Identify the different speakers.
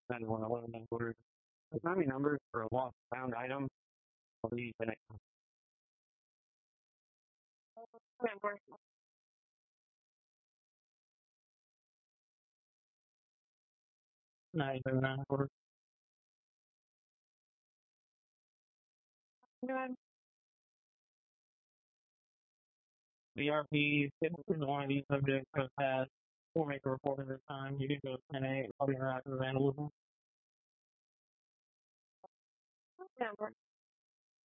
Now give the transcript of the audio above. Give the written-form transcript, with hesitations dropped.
Speaker 1: 9111 order. The timing numbers for a lost found item will be connected.
Speaker 2: Remember.
Speaker 1: 979 order.
Speaker 2: Good.
Speaker 1: BRP, if one of these subjects has had or make a report at this time, you can go to 10A, I'll be interactive vandalism.
Speaker 2: Remember.